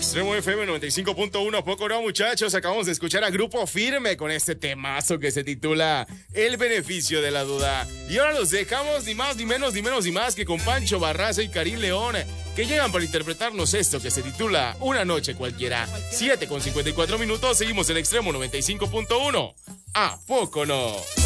Extremo FM 95.1, poco no, muchachos. Acabamos de escuchar a Grupo Firme con este temazo que se titula El beneficio de la duda. Y ahora los dejamos ni más, ni menos, ni menos, ni más que con Pancho Barraza y Karim León, que llegan para interpretarnos esto que se titula Una noche cualquiera. 7:54 minutos, seguimos en Extremo 95.1. ¿A poco no?